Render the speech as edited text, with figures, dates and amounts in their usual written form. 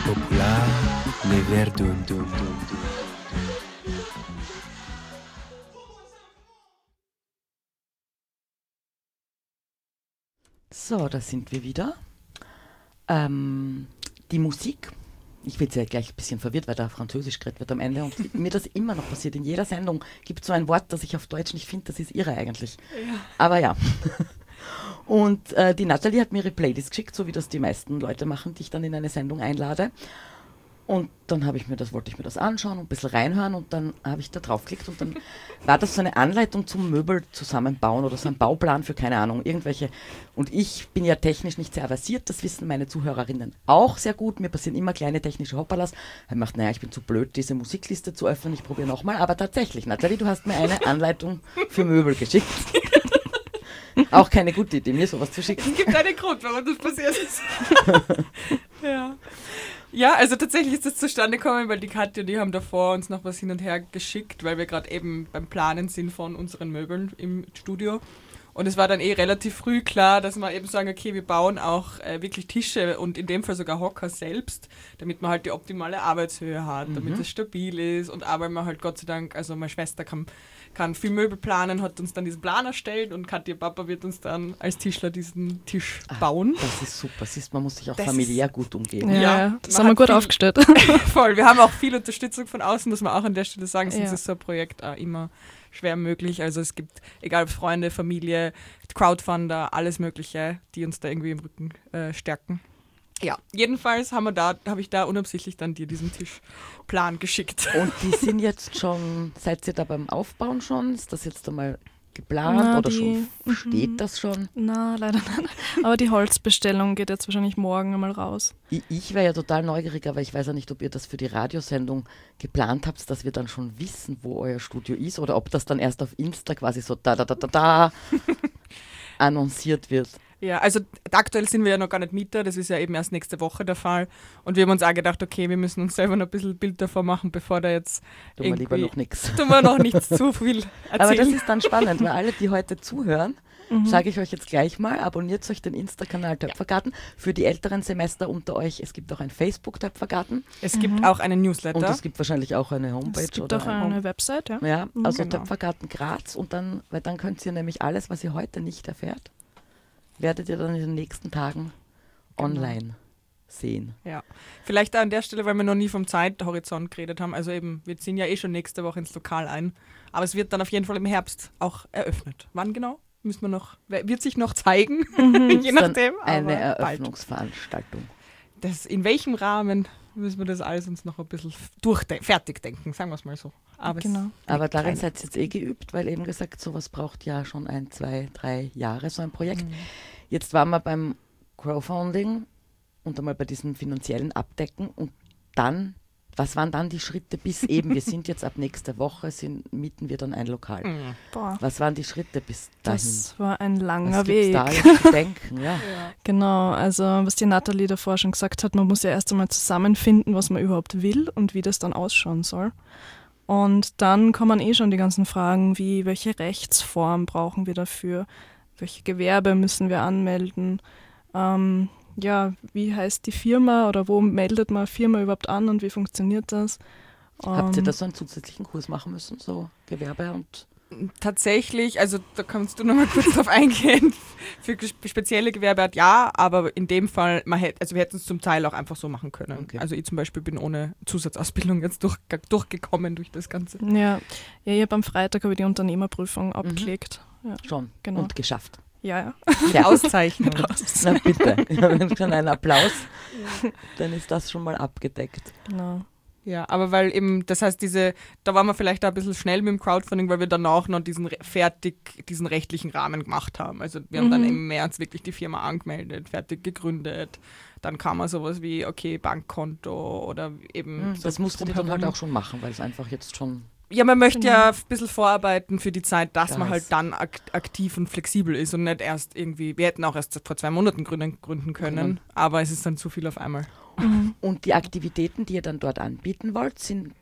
Popular, ne Verdun. So, da sind wir wieder. Die Musik, ich bin jetzt ja gleich ein bisschen verwirrt, weil da Französisch geredet wird am Ende und mir das immer noch passiert. In jeder Sendung gibt es so ein Wort, das ich auf Deutsch nicht finde, das ist irre eigentlich. Ja. Aber ja. Und die Natalie hat mir ihre Playlist geschickt, so wie das die meisten Leute machen, die ich dann in eine Sendung einlade. Und dann wollte ich mir das anschauen und ein bisschen reinhören und dann habe ich da draufgeklickt und dann war das so eine Anleitung zum Möbel zusammenbauen oder so ein Bauplan für, keine Ahnung, irgendwelche. Und ich bin ja technisch nicht sehr versiert, das wissen meine Zuhörerinnen auch sehr gut. Mir passieren immer kleine technische Hopperlas. Ich habe gedacht, naja, ich bin zu blöd, diese Musikliste zu öffnen, ich probiere nochmal. Aber tatsächlich, Nathalie, du hast mir eine Anleitung für Möbel geschickt. Auch keine gute Idee, mir sowas zu schicken. Es gibt einen Grund, warum das passiert ist. Ja. Ja, also tatsächlich ist das zustande gekommen, weil die Katja, die haben davor uns noch was hin und her geschickt, weil wir gerade eben beim Planen sind von unseren Möbeln im Studio. Und es war dann relativ früh klar, dass wir eben sagen, okay, wir bauen auch wirklich Tische und in dem Fall sogar Hocker selbst, damit man halt die optimale Arbeitshöhe hat, damit es stabil ist. Und aber man halt Gott sei Dank, also meine Schwester kann viel Möbel planen, hat uns dann diesen Plan erstellt und Katja Papa wird uns dann als Tischler diesen Tisch bauen. Das ist super, siehst, man muss sich auch familiär gut umgeben. Ja, das haben wir gut aufgestellt. Voll, wir haben auch viel Unterstützung von außen, muss man auch an der Stelle sagen, sonst ist so ein Projekt auch immer schwer möglich. Also es gibt, egal ob Freunde, Familie, Crowdfunder, alles Mögliche, die uns da irgendwie im Rücken stärken. Ja, jedenfalls habe ich da unabsichtlich dann dir diesen Tischplan geschickt. Und die sind jetzt schon, seid ihr da beim Aufbauen schon? Ist das jetzt einmal geplant oder schon steht das schon? Na, leider nicht. Aber die Holzbestellung geht jetzt wahrscheinlich morgen einmal raus. Ich wäre ja total neugierig, aber ich weiß ja nicht, ob ihr das für die Radiosendung geplant habt, dass wir dann schon wissen, wo euer Studio ist oder ob das dann erst auf Insta quasi so da annonciert wird. Ja, also aktuell sind wir ja noch gar nicht Mieter, das ist ja eben erst nächste Woche der Fall. Und wir haben uns auch gedacht, okay, wir müssen uns selber noch ein bisschen Bild davon machen, bevor da jetzt Tun wir lieber noch nichts. Tun wir noch nichts zu viel erzählen. Aber das ist dann spannend, weil alle, die heute zuhören, sage ich euch jetzt gleich mal, abonniert euch den Insta-Kanal Töpfergarten. Für die älteren Semester unter euch, es gibt auch ein Facebook-Töpfergarten. Es gibt auch einen Newsletter. Und es gibt wahrscheinlich auch eine Homepage. Es gibt auch eine Website, ja. Ja, also genau. Töpfergarten Graz und dann, weil dann könnt ihr nämlich alles, was ihr heute nicht erfährt, werdet ihr dann in den nächsten Tagen online sehen. Ja, vielleicht an der Stelle, weil wir noch nie vom Zeithorizont geredet haben, also eben, wir ziehen ja schon nächste Woche ins Lokal ein, aber es wird dann auf jeden Fall im Herbst auch eröffnet. Wann genau? Wird sich noch zeigen, je nachdem. Eine Eröffnungsveranstaltung. In welchem Rahmen müssen wir das alles uns noch ein bisschen fertig denken, sagen wir es mal so. Aber darin seid ihr jetzt geübt, weil eben gesagt, sowas braucht ja schon 1, 2, 3 Jahre, so ein Projekt. Jetzt waren wir beim Crowdfunding und einmal bei diesem finanziellen Abdecken und dann, was waren dann die Schritte bis eben, wir sind jetzt ab nächster Woche, mieten wir dann ein Lokal. Was waren die Schritte bis dahin? Das war ein langer was Weg. Da jetzt zu denken, ja. Genau, also was die Nathalie davor schon gesagt hat, man muss ja erst einmal zusammenfinden, was man überhaupt will und wie das dann ausschauen soll. Und dann kommen schon die ganzen Fragen, wie welche Rechtsform brauchen wir dafür, welche Gewerbe müssen wir anmelden, wie heißt die Firma oder wo meldet man eine Firma überhaupt an und wie funktioniert das? Habt ihr da so einen zusätzlichen Kurs machen müssen, so Gewerbe und... Tatsächlich, also da kannst du noch mal kurz drauf eingehen, für spezielle Gewerbe aber in dem Fall, wir hätten es zum Teil auch einfach so machen können. Okay. Also ich zum Beispiel bin ohne Zusatzausbildung jetzt durchgekommen durch das Ganze. Ja, ich habe am Freitag die Unternehmerprüfung abgelegt. Ja. Schon, genau. Und geschafft. Ja. Ja. Auszeichnung. Na bitte, wenn schon ein Applaus, dann ist das schon mal abgedeckt. Genau. Ja, aber weil eben, das heißt, da waren wir vielleicht auch ein bisschen schnell mit dem Crowdfunding, weil wir danach noch diesen rechtlichen Rahmen gemacht haben. Also wir haben dann im März wirklich die Firma angemeldet, fertig gegründet. Dann kam mal sowas wie, okay, Bankkonto oder eben... Das musstet ihr dann halt auch schon machen, weil es einfach jetzt schon... Ja, man möchte ja ein bisschen vorarbeiten für die Zeit, dass man halt dann aktiv und flexibel ist und nicht erst irgendwie, wir hätten auch erst vor 2 Monaten gründen können, aber es ist dann zu viel auf einmal. Und die Aktivitäten, die ihr dann dort anbieten wollt, sind